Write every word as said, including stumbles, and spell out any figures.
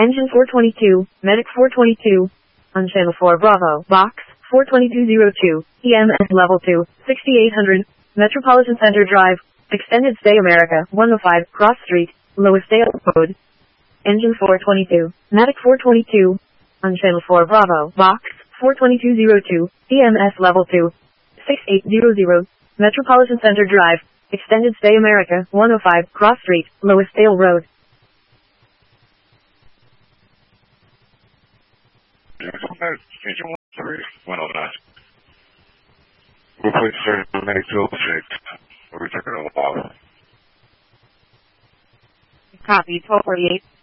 Engine four twenty-two, Medic four twenty-two. On Channel four Bravo, Box four twenty-two oh two, E M S Level two, sixty-eight hundred, Metropolitan Center Drive, Extended Stay America, one oh five, Cross Street, Loisdale Code. Engine four twenty-two, Medic four twenty-two. On Channel four Bravo, Box four twenty-two oh two, E M S Level two, sixty-eight hundred, Metropolitan Center Drive, Extended Stay America, one oh five, Cross Street, Loisdale Road. Engine one three, one oh nine. Replace service Medic two oh six. Return to the bottom. Copy, twelve forty-eight.